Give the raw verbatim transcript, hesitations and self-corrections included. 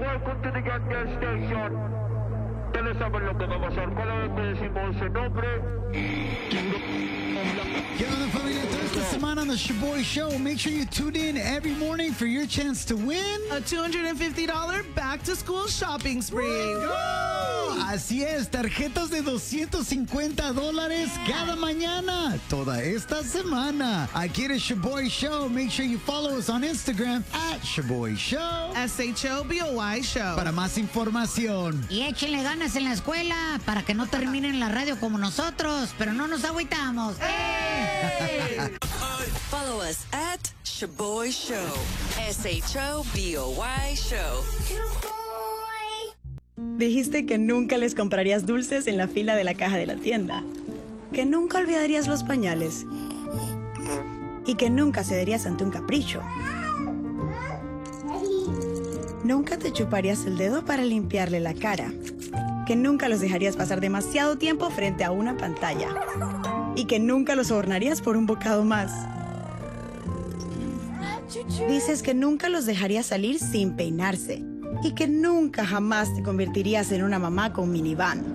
welcome to the gas station. Ustedes saben lo que va a pasar. Cada vez que decimos ese nombre... ¿Qué onda, familia? Toda esta semana on the Shaboy Show. Make sure you tune in every morning for your chance to win a two hundred fifty dollars back-to-school shopping spree. Woo! Así es, tarjetas de doscientos cincuenta dólares cada mañana, toda esta semana. Aquí en el Shaboy Show. Make sure you follow us on Instagram at Shaboy Show. S H O B O Y Show. Para más información. Y échenle ganas en la escuela para que no terminen la radio como nosotros, pero no nos agüitamos. Hey! Follow us at Shaboy Show. S H O B O Y Show. Dijiste que nunca les comprarías dulces en la fila de la caja de la tienda, que nunca olvidarías los pañales y que nunca cederías ante un capricho. Nunca te chuparías el dedo para limpiarle la cara, que nunca los dejarías pasar demasiado tiempo frente a una pantalla y que nunca los sobornarías por un bocado más. Dices que nunca los dejarías salir sin peinarse y que nunca jamás te convertirías en una mamá con minivan.